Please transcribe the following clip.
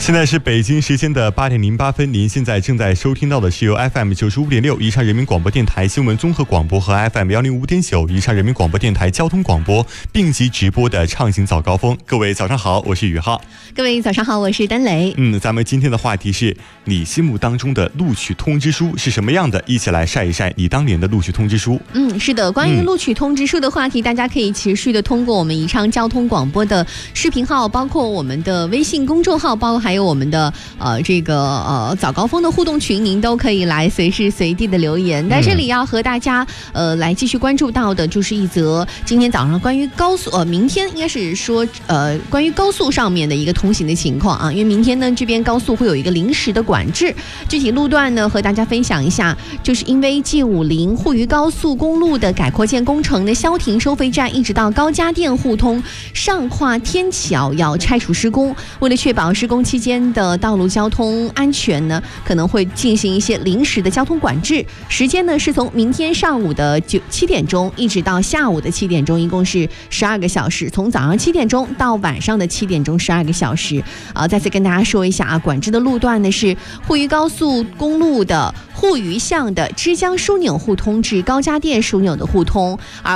现在是北京时间的8点08分，您现在正在收听到的是由 FM 95.6宜昌人民广播电台新闻综合广播和 FM 105.9宜昌人民广播电台交通广播并集直播的畅行早高峰。各位早上好，我是宇浩。 各位早上好，我是丹雷。 咱们今天的话题是你心目当中的录取通知书是什么样的？一起来晒一晒你当年的录取通知书。 是的，关于录取通知书的话题，大家可以持续的通过我们宜昌交通广播的视频号，包括我们的微信公众号，包括还有我们的早高峰的互动群，您都可以来随时随地的留言。在这里要和大家来继续关注到的就是一则今天早上关于高速明天应该是说关于高速上面的一个通行的情况啊，因为明天呢这边高速会有一个临时的管制，具体路段呢和大家分享一下，就是因为 G50沪渝高速公路的改扩建工程的消停收费站一直到高家店互通上跨天桥要拆除施工，为了确保施工期间的道路交通安全呢，可能会进行一些临时的交通管制，时间呢是从明天上午的7点钟一直到下午的7点钟，一共是12个小时，从早上7点钟到晚上的7点钟12个小时。再次跟大家说一下啊，管制的路段呢是沪渝高速公路的沪渝向的枝江枢纽互通至高家店枢纽的互通，而